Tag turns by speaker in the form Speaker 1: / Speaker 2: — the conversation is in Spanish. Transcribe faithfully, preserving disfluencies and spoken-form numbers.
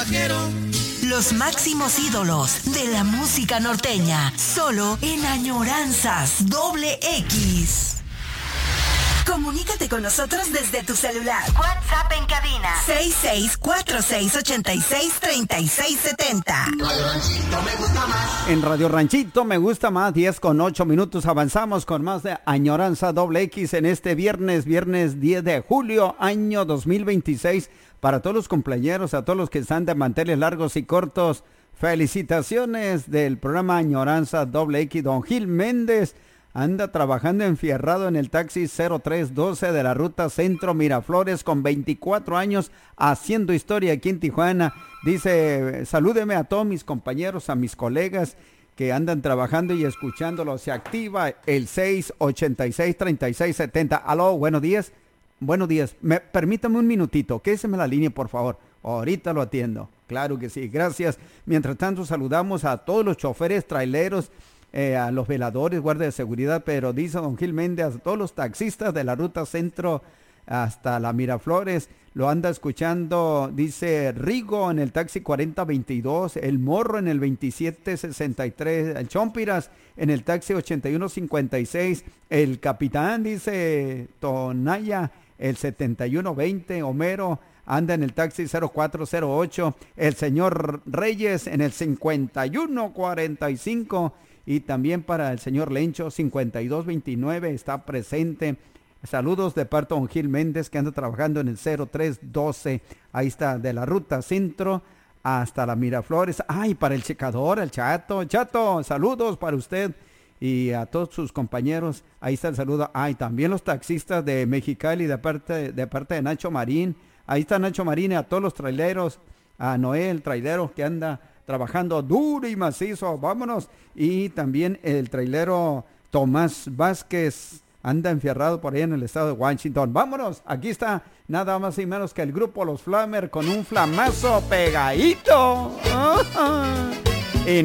Speaker 1: Los máximos ídolos de la música norteña, solo en Añoranzas Doble X. Comunícate con nosotros desde tu celular. WhatsApp en cabina seis seis cuatro seis ocho seis tres seis siete cero.
Speaker 2: Radio Ranchito me gusta más.
Speaker 3: En Radio Ranchito me gusta más, diez con ocho minutos. Avanzamos con más de Añoranza Doble X en este viernes, viernes diez de julio, año dos mil veintiséis. Para todos los cumpleañeros, a todos los que están de manteles largos y cortos, felicitaciones del programa Añoranza Doble X. Don Gil Méndez anda trabajando enfierrado en el taxi cero tres doce de la ruta Centro Miraflores con veinticuatro años haciendo historia aquí en Tijuana. Dice, salúdeme a todos mis compañeros, a mis colegas que andan trabajando y escuchándolo. Se activa el seis ocho seis, tres seis siete cero. Aló, buenos días. Buenos días. Me, permítame un minutito. Quédese la línea, por favor. Ahorita lo atiendo. Claro que sí. Gracias. Mientras tanto, saludamos a todos los choferes, traileros, Eh, a los veladores, guardias de seguridad, pero dice don Gil Méndez, a todos los taxistas de la ruta Centro hasta la Miraflores, lo anda escuchando, dice Rigo en el taxi cuarenta veintidós, el Morro en el veintisiete sesenta y tres, el Chompiras en el taxi ochenta y uno cincuenta y seis, el Capitán, dice Tonaya, el setenta y uno veinte, Homero anda en el taxi cero cuatro cero ocho, el señor Reyes en el cincuenta y uno cuarenta y cinco, y también para el señor Lencho, cincuenta y dos veintinueve, está presente. Saludos de parte de don Gil Méndez, que anda trabajando en el cero tres doce. Ahí está, de la ruta Centro hasta la Miraflores. Ay, para el checador, el Chato. Chato, saludos para usted y a todos sus compañeros. Ahí está el saludo. Ay, también los taxistas de Mexicali, de parte de, parte de Nacho Marín. Ahí está Nacho Marín y a todos los traileros. A Noé, el trailero que anda trabajando duro y macizo, vámonos. Y también el trailero Tomás Vázquez anda enfierrado por ahí en el estado de Washington. Vámonos, aquí está nada más y menos que el grupo Los Flamer con un flamazo pegadito.